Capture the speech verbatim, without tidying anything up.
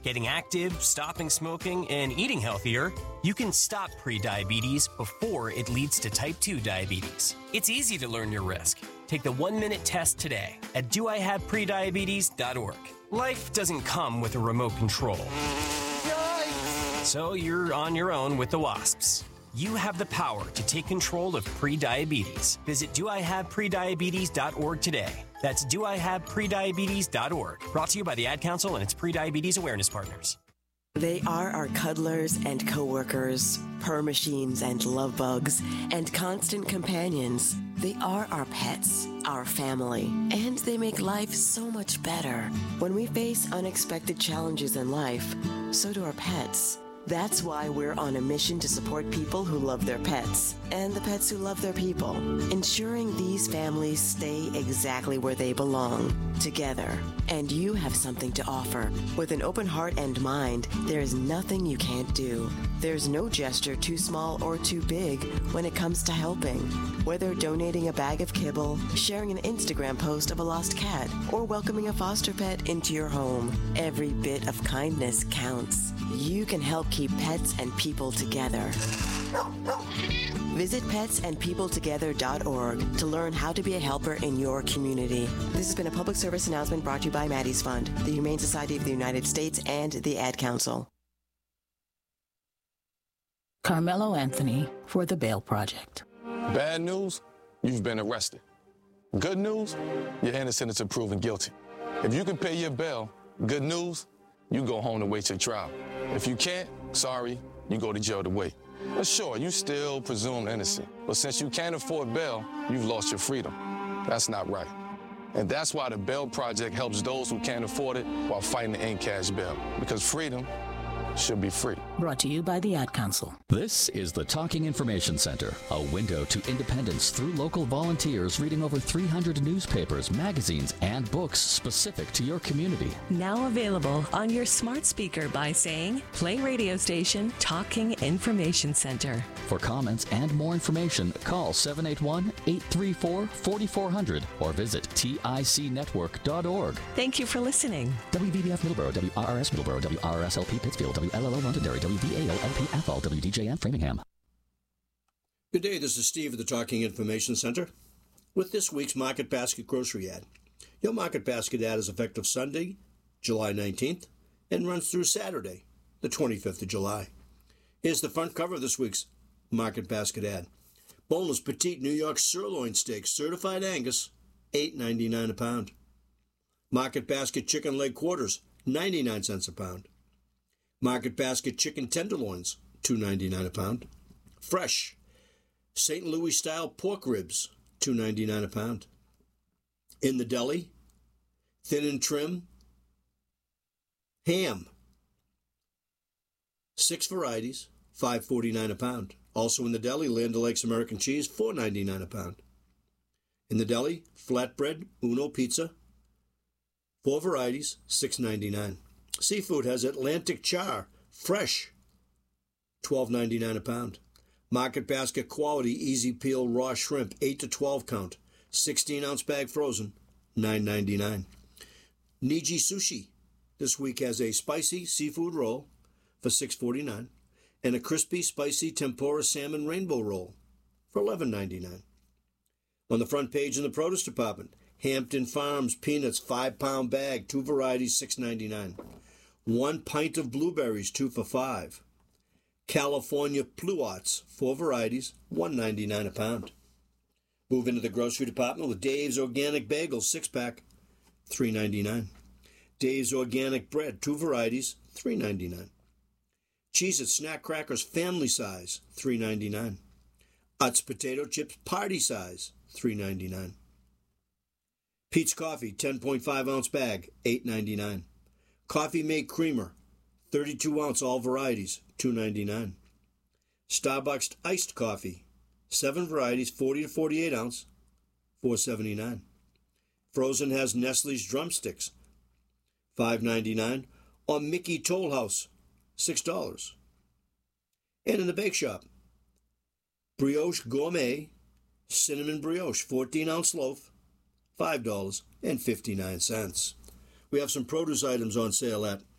getting active, stopping smoking, and eating healthier, you can stop prediabetes before it leads to type two diabetes. It's easy to learn your risk. Take the one-minute test today at do I have prediabetes dot org. Life doesn't come with a remote control. So you're on your own with the WASPs. You have the power to take control of prediabetes. Visit do I have prediabetes dot org today. That's do I have prediabetes dot org. Brought to you by the Ad Council and its Prediabetes Awareness Partners. They are our cuddlers and coworkers, purr machines and love bugs, and constant companions. They are our pets, our family, and they make life so much better. When we face unexpected challenges in life, so do our pets. That's why we're on a mission to support people who love their pets and the pets who love their people, ensuring these families stay exactly where they belong, together. And you have something to offer. With an open heart and mind, there is nothing you can't do. There's no gesture too small or too big when it comes to helping. Whether donating a bag of kibble, sharing an Instagram post of a lost cat, or welcoming a foster pet into your home, every bit of kindness counts. You can help keep pets and people together. Visit pets and people together dot org to learn how to be a helper in your community. This has been a public service announcement brought to you by Maddie's Fund, the Humane Society of the United States, and the Ad Council. Carmelo Anthony for the Bail Project. Bad news, you've been arrested. Good news, you're innocent until proven guilty. If you can pay your bail, good news, you go home to wait your trial. If you can't, sorry, you go to jail to wait. But sure, you still presumed innocent. But since you can't afford bail, you've lost your freedom. That's not right. And that's why the Bail Project helps those who can't afford it while fighting to end cash bail. Because freedom should be free. Brought to you by the Ad Council. This is the Talking Information Center, a window to independence through local volunteers reading over three hundred newspapers, magazines, and books specific to your community. Now available on your smart speaker by saying, play radio station Talking Information Center. For comments and more information, call seven eight one, eight three four, four four zero zero or visit tic network dot org. Thank you for listening. W V B F Middleborough, W R R S Middleborough, W R R S L P Pittsfield, W L L O Londonderry, W V A L L P Athol, W D J M Framingham. Good day, this is Steve of the Talking Information Center with this week's Market Basket Grocery Ad. Your Market Basket ad is effective Sunday, July nineteenth, and runs through Saturday, the twenty-fifth of July. Here's the front cover of this week's Market Basket ad. Boneless Petite New York Sirloin Steak, Certified Angus, eight ninety-nine a pound. Market Basket Chicken Leg Quarters, ninety-nine cents a pound. Market Basket Chicken Tenderloins, two ninety-nine a pound. Fresh Saint Louis Style Pork Ribs, two ninety-nine a pound. In the Deli, Thin and Trim Ham, six varieties, five forty-nine a pound. Also in the Deli, Land O'Lakes American Cheese, four ninety-nine a pound. In the Deli, Flatbread Uno Pizza, four varieties, six ninety-nine. Seafood has Atlantic Char, fresh, twelve ninety-nine a pound. Market Basket Quality Easy Peel Raw Shrimp, eight to twelve count, sixteen ounce bag frozen, nine ninety-nine. Niji Sushi this week has a spicy seafood roll for six forty-nine and a crispy spicy tempura salmon rainbow roll for eleven ninety-nine. On the front page in the produce department, Hampton Farms peanuts five pound bag, two varieties, six ninety-nine. One pint of blueberries, two for five. California Pluots, four varieties, one ninety-nine a pound. Move into the grocery department with Dave's Organic Bagels, six pack, three ninety-nine. Dave's Organic Bread, two varieties, three ninety-nine. Cheez-It Snack Crackers Family Size, three ninety-nine. Utz Potato Chips Party Size, three ninety-nine. Pete's Coffee ten point five ounce bag, eight ninety-nine. Coffee Mate Creamer, thirty-two ounce all varieties, two ninety-nine. Starbucks Iced Coffee, seven varieties, forty to forty-eight ounce, four seventy-nine. Frozen has Nestle's Drumsticks, five ninety-nine. Or Mickey Toll House, six dollars. And in the bake shop, Brioche Gourmet Cinnamon Brioche, fourteen ounce loaf, five dollars and fifty-nine cents. We have some produce items on sale at